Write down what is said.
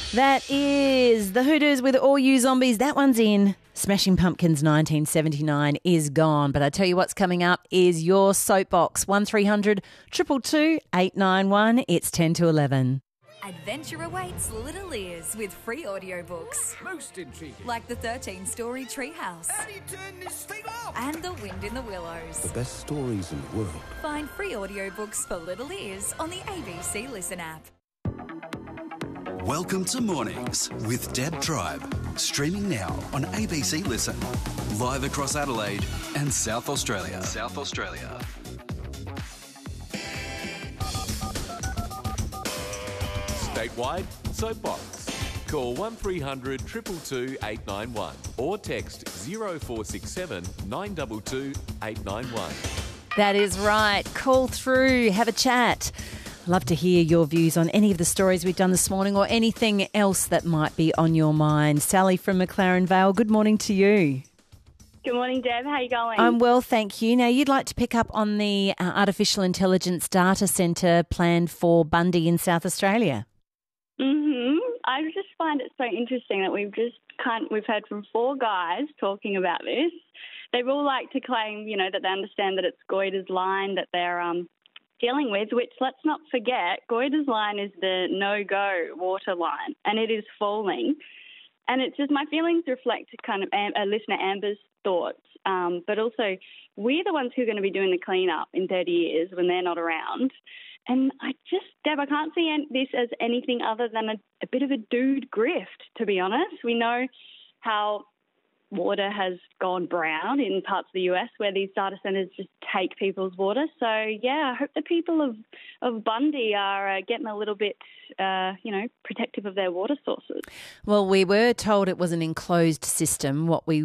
That is the Hooters with All You Zombies. That one's in. Smashing Pumpkins 1979 is gone. But I tell you what's coming up is your soapbox. 1300 222 891. It's 10 to 11. Adventure awaits Little Ears with free audiobooks. Most intriguing. Like the 13-story Treehouse. How do you turn this thing off? And The Wind in the Willows. The best stories in the world. Find free audiobooks for Little Ears on the ABC Listen app. Welcome to Mornings with Deb Tribe. Streaming now on ABC Listen. Live across Adelaide and South Australia. Statewide, Soapbox. Call 1300 222 891 or text 0467 922 891. That is right. Call through, have a chat. Love to hear your views on any of the stories we've done this morning or anything else that might be on your mind. Sally from McLaren Vale, good morning to you. Good morning, Deb. How are you going? I'm well, thank you. Now, you'd like to pick up on the artificial intelligence data centre planned for Bundy in South Australia. I just find it so interesting that we've heard from 4 guys talking about this. They've all like to claim, that they understand that it's Goyder's line that they're dealing with, which, let's not forget, Goyder's line is the no-go water line, and it is falling. And it's just, my feelings reflect kind of listener Amber's thoughts, but also we're the ones who are going to be doing the clean-up in 30 years when they're not around. And Deb, I can't see this as anything other than a bit of a dude grift, to be honest. We know how water has gone brown in parts of the US where these data centres just take people's water. So, I hope the people of Bundy are getting a little bit, protective of their water sources. Well, we were told it was an enclosed system. What we